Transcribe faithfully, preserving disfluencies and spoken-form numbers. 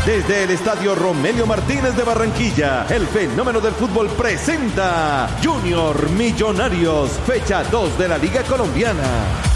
Desde el Estadio Romelio Martínez de Barranquilla, el fenómeno del fútbol presenta Junior Millonarios, fecha dos de la Liga Colombiana.